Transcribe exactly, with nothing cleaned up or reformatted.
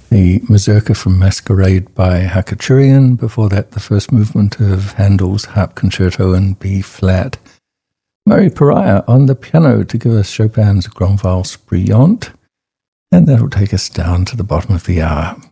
the Mazurka from Masquerade by Hakachurian. Before that, the first movement of Handel's Harp Concerto in B flat. Murray Pariah on the piano to give us Chopin's Grand Valse Brillante. And that'll take us down to the bottom of the hour.